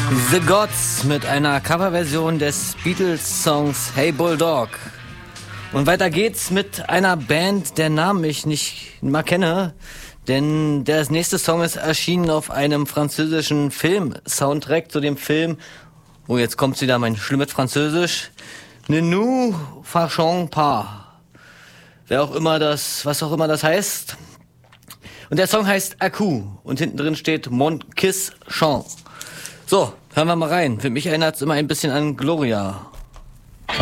The Gods mit einer Coverversion des Beatles-Songs Hey Bulldog. Und weiter geht's mit einer Band, deren Namen ich nicht mal kenne, denn der nächste Song ist erschienen auf einem französischen Film-Soundtrack zu dem Film, oh jetzt kommt's wieder, mein schlimmes Französisch, Ne nous fâchons pas. Was auch immer das heißt. Und der Song heißt À coup und hinten drin steht Mon Kiss Chant. So, hören wir mal rein. Für mich erinnert es immer ein bisschen an Gloria.